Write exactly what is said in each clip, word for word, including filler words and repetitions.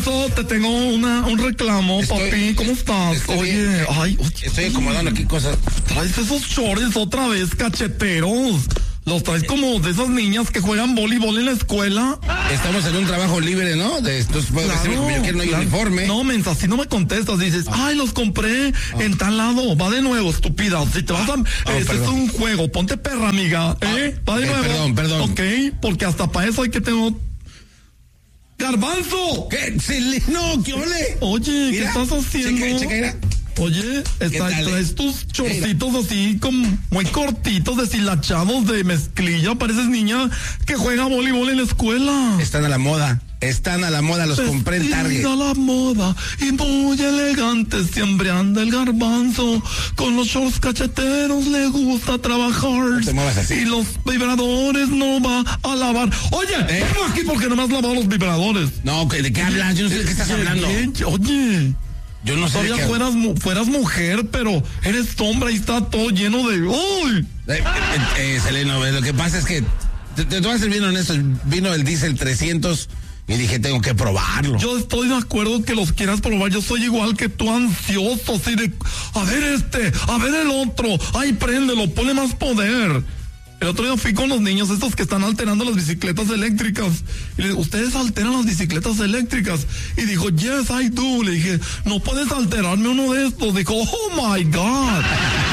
Garbanzo, te tengo una, un reclamo, estoy, papi. ¿Cómo estás? Oye, bien. ay, oye, estoy acomodando aquí cosas. Traes esos shorts otra vez, cacheteros. Los traes como de esas niñas que juegan voleibol en la escuela. Estamos en un trabajo libre, ¿no? De estos puedo claro, decir, yo quiero no hay claro. uniforme. No, mensa, si no me contestas, dices, ah. ay, los compré ah. en tal lado. Va de nuevo, estúpida. Si te vas a... Ah, este es un juego, ponte perra, amiga. Ah. ¿Eh? Va de eh, nuevo. Perdón, perdón. Ok, porque hasta para eso hay que tener... ¡Garbanzo! ¿Qué? No, ¿qué ole? Oye, mira, ¿qué estás haciendo? Checa, checa, mira. Oye, está, traes tus chorcitos así como muy cortitos, deshilachados de mezclilla. Pareces niña que juega voleibol en la escuela. Están a la moda, están a la moda, los Vestida compré en Target. a la moda y muy elegante, siempre anda el Garbanzo. Con los shorts cacheteros le gusta trabajar. No te muevas así. Y los vibradores no va a lavar. Oye, ¿Eh? vengo aquí porque nomás lavado los vibradores. No, ¿de qué hablas? Yo no sé de qué estás hablando. Oye... Yo no sé. Todavía que... fueras, fueras mujer, pero eres hombre y está todo lleno de... ¡Uy! Eh, eh, eh, Seleno, lo que pasa es que, te, te voy a ser bien honesto, vino el diésel trescientos y dije, tengo que probarlo. Yo estoy de acuerdo que los quieras probar, yo soy igual que tú, ansioso, así de... A ver este, a ver el otro, ay, préndelo, ponle más poder. El otro día fui con los niños estos que están alterando las bicicletas eléctricas. Y le dije, ¿ustedes alteran las bicicletas eléctricas? Y dijo, yes, I do. Le dije, no puedes alterarme uno de estos. Dijo, oh my God.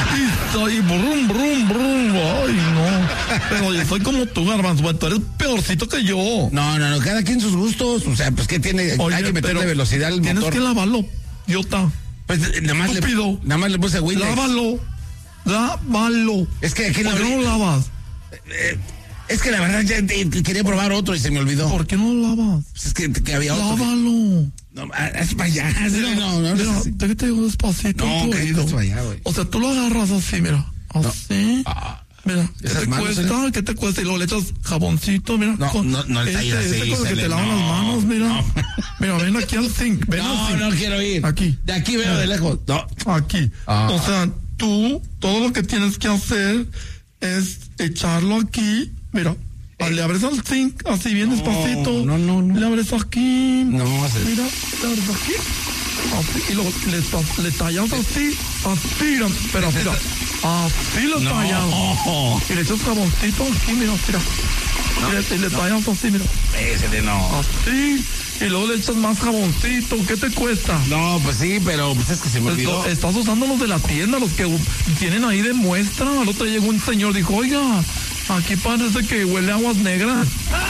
Y, y brum, brum, brum. Ay, no. Pero yo soy como tú, Garbanzo. Tú eres peorcito que yo. No, no, no. Cada quien sus gustos. O sea, pues, ¿qué tiene? Oye, hay que meterle velocidad al tienes motor. Tienes que lavarlo, idiota. Pues, nada más le, nada más le puse Windex. Lávalo. Lávalo. Es que aquí ¿Por qué no lo lavas? Eh, es que la verdad ya te, te quería probar otro y se me olvidó. ¿Por qué no lo lavas? Pues es que, que había otro. Lávalo. No, es para allá. Mira, no, no, mira, no. Te, te digo despacito. No, que es para allá, güey. O sea, tú lo agarras así, mira. Así. No. Ah, mira, ¿qué te manos, cuesta? ¿eh? ¿Qué te cuesta? Y luego le echas jaboncito, mira. No, con no, no le este, así, este con el que te lavan no, las manos, mira. No. Mira, ven aquí al zinc. Ven no, al zinc. no quiero ir. Aquí. De aquí veo de lejos. No. Aquí. Ah. O sea, tú, todo lo que tienes que hacer es echarlo aquí. Mira, eh. le abres al zinc, así bien no, despacito. No, no, no. Le abres aquí. No, así. Mira, le abres aquí. Así, y luego le, le tallas así, así, mira, pero mira, así lo no. tallas. Y le echas jaboncito aquí, mira, mira. No, y le, le tallas así, mira. Ese no. Así. Y luego le echas más jaboncito. ¿Qué te cuesta? No, pues sí, pero pues es que se me olvidó. Estás usando los de la tienda, los que tienen ahí de muestra. Al otro día llegó un señor, dijo, oiga, aquí parece que huele a aguas negras.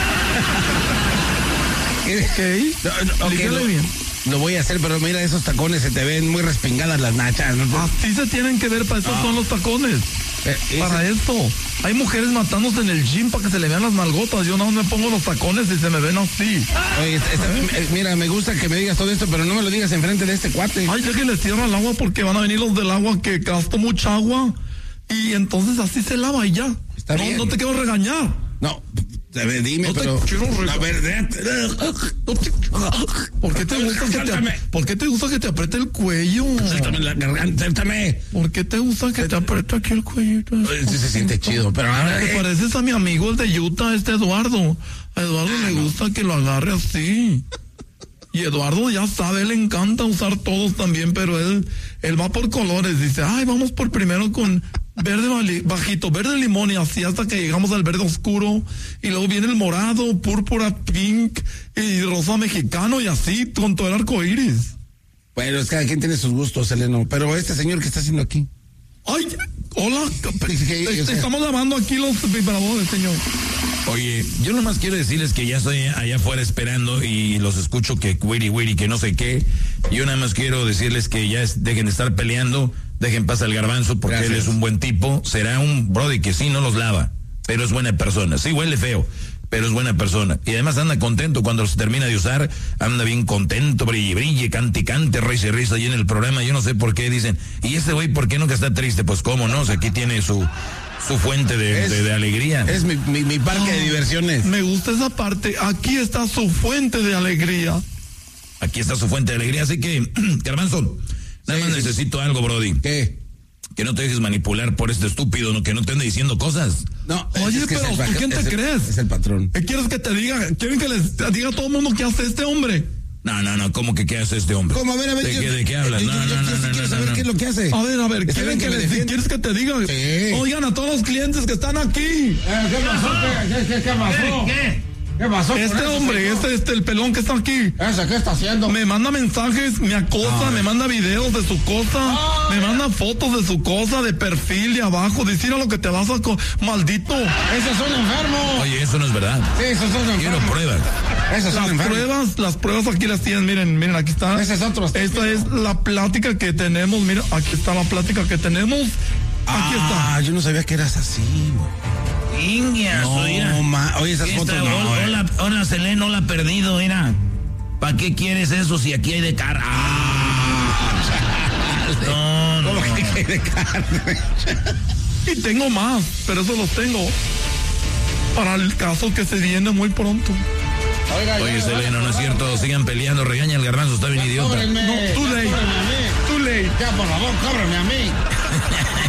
¿Qué? Ok, no, okay lo, bien. Lo voy a hacer, pero mira, esos tacones se te ven muy respingadas las nachas, ¿no? Así se tienen que ver, para eso no. son los tacones. Eh, para eso. Hay mujeres matándose en el gym para que se le vean las nalgotas. Yo no me pongo los tacones y se me ven así. Oye, esta, ¿Eh? mira, me gusta que me digas todo esto, pero no me lo digas enfrente de este cuate. Ay, ya que le cierra el agua porque van a venir los del agua que gastó mucha agua. Y entonces así se lava y ya. Está no, bien. no te quiero regañar. No, a ver, dime, no pero... La verdad... ¿Por qué te gusta que te, ¿por qué te gusta que te apriete el cuello? Suéltame la garganta, suéltame. ¿Por qué te gusta que te apriete aquí el cuello? Sí se siente chido, pero... Te eh. pareces a mi amigo el de Utah, este Eduardo. A Eduardo ah, le gusta no. que lo agarre así. Y Eduardo ya sabe, él le encanta usar todos también, pero él, él va por colores. Dice, ay, vamos por primero con... verde bajito, verde limón y así hasta que llegamos al verde oscuro y luego viene el morado, púrpura, pink y rosa mexicano y así con todo el arco iris. Bueno, es que cada quien tiene sus gustos, Seleno, pero este señor que está haciendo aquí. Ay, hola, estamos lavando aquí los vibradores, señor. Oye, yo nomás quiero decirles que ya estoy allá afuera esperando y los escucho que wiri wiri, que no sé qué. Yo nada más quiero decirles que ya es, dejen de estar peleando, dejen pasar al Garbanzo porque Gracias. Él es un buen tipo. Será un brody que sí no los lava, pero es buena persona. Sí huele feo, pero es buena persona. Y además anda contento cuando se termina de usar, anda bien contento, brille, brille, cante, cante, risa y risa ahí en el programa. Yo no sé por qué dicen, ¿y este güey por qué nunca está triste? Pues cómo no, o sea, aquí tiene su... su fuente de, es, de, de alegría. Es mi, mi, mi parque oh, de diversiones. Me gusta esa parte. Aquí está su fuente de alegría. Aquí está su fuente de alegría. Así que, Garbanzo, nada sí, más sí. necesito algo, brody. ¿Qué? Que no te dejes manipular por este estúpido, ¿no? Que no te ande diciendo cosas. No, oye, es que pero ¿tú quién te es crees? El, es el patrón. ¿Qué quieres que te diga? ¿Quieren que les diga a todo el mundo qué hace este hombre? No, no, no, ¿cómo que qué hace este hombre? ¿Cómo? A ver, a ver. ¿De, yo, qué, ¿de qué hablas? Yo, No, yo, no, yo no, sí no, quiero no, saber no. qué es lo que hace. A ver, a ver, Está ¿quieren bien que que me les, defienda. ¿quieres que te diga? Sí. Oigan a todos los clientes que están aquí. Eh, ¿Qué pasó? ¿Qué, qué, qué pasó? ¿Qué? ¿Qué pasó? con Este ese hombre, señor? este, este, el pelón que está aquí. ¿Ese qué está haciendo? Me manda mensajes, me acosa, me manda videos de su cosa, me manda fotos de su cosa, de perfil, de abajo, decir a lo que te vas a... co- ¡Maldito! Ese es un enfermo. Oye, eso no es verdad. Sí, ese es un enfermo. Quiero pruebas. Ese es un Las enfermo. pruebas, las pruebas aquí las tienen, miren, miren, aquí está. Ese es otro Esta estúpido. es la plática que tenemos, mira, aquí está la plática que tenemos. Aquí Ah, yo no sabía que eras así, güey. Ingia, No, ma. Oye, esas fotos no. eh. Hola, hola, Selene, no la ha perdido, mira. ¿Para qué quieres eso si aquí hay de cara? Ah, no, no. ¿Cómo que hay de carne? está. Y tengo más, pero eso los tengo para el caso que se viene muy pronto. Oiga, Oye, ya, Selena, no es cierto, sigan peleando, regaña el garbanzo, está bien idiota. cóbrenme. No, too late. Cóbrenme a mí. Too late. Ya, por favor, cóbrenme a mí.